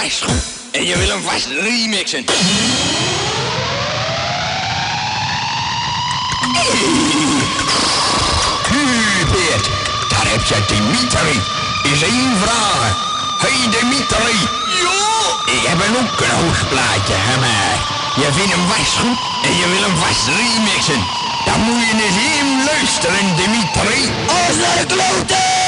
vast goed en je wil hem vast remixen. Hubert, daar heb je Dimitri. Is één vraag. Hey Dimitri. Ja? Ik heb een ook een hoogplaatje, hè maar. Je vindt hem vast goed en je wil hem vast remixen. Dan moet je eens even luisteren, Dimitri. Alles naar de kloten!